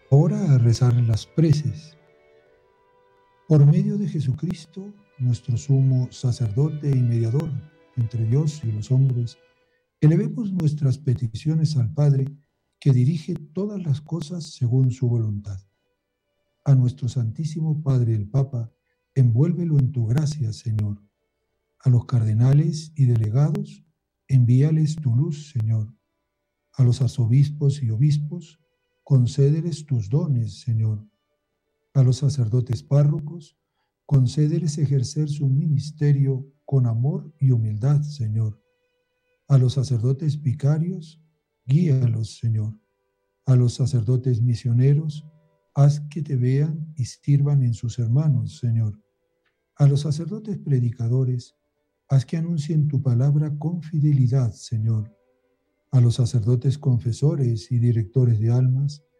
Ahora a rezar las preces. Por medio de Jesucristo, nuestro sumo sacerdote y mediador entre Dios y los hombres, elevemos nuestras peticiones al Padre, que dirige todas las cosas según su voluntad. A nuestro Santísimo Padre el Papa, envuélvelo en tu gracia, Señor. A los cardenales y delegados, envíales tu luz, Señor. A los arzobispos y obispos, concédeles tus dones, Señor. A los sacerdotes párrocos, concédeles ejercer su ministerio con amor y humildad, Señor. A los sacerdotes vicarios, guíalos, Señor. A los sacerdotes misioneros, haz que te vean y sirvan en sus hermanos, Señor. A los sacerdotes predicadores, haz que anuncien tu palabra con fidelidad, Señor. A los sacerdotes confesores y directores de almas,